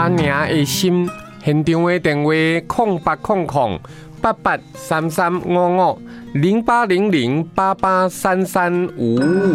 阿娘的心，现场的电话08008833550800883355。